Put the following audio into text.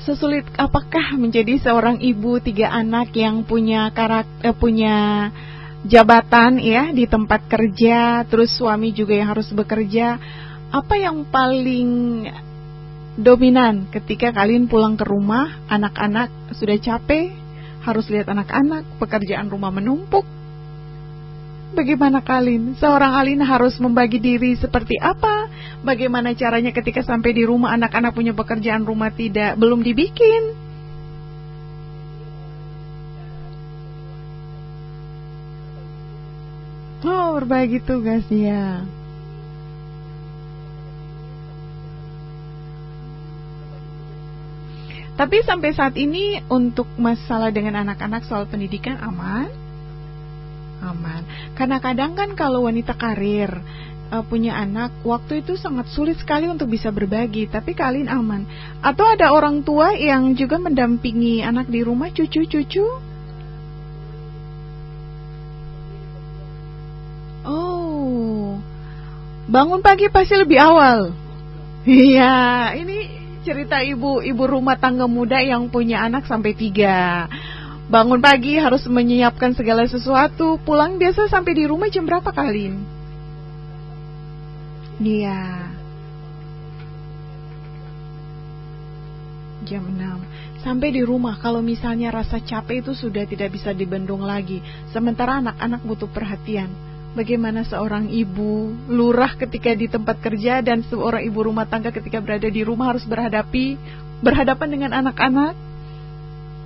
Sesulit apakah menjadi seorang ibu 3 anak yang punya jabatan ya di tempat kerja, terus suami juga yang harus bekerja. Apa yang paling dominan ketika kalian pulang ke rumah, anak-anak sudah capek, harus lihat anak-anak, pekerjaan rumah menumpuk? Bagaimana kalian? Seorang Alina harus membagi diri seperti apa? Bagaimana caranya ketika sampai di rumah anak-anak punya pekerjaan rumah belum dibikin? Oh, berbagi tugas ya. Tapi sampai saat ini untuk masalah dengan anak-anak soal pendidikan aman? Aman. Karena kadang kan kalau wanita karir punya anak, waktu itu sangat sulit sekali untuk bisa berbagi. Tapi kalian aman. Atau ada orang tua yang juga mendampingi anak di rumah, cucu-cucu? Oh, bangun pagi pasti lebih awal. Iya, ini cerita ibu rumah tangga muda yang punya anak sampai 3. Bangun pagi harus menyiapkan segala sesuatu. Pulang biasa sampai di rumah jam berapa kalian? Iya, jam 6. Sampai di rumah kalau misalnya rasa capek itu sudah tidak bisa dibendung lagi. Sementara anak-anak butuh perhatian. Bagaimana seorang ibu lurah ketika di tempat kerja dan seorang ibu rumah tangga ketika berada di rumah harus berhadapan dengan anak-anak?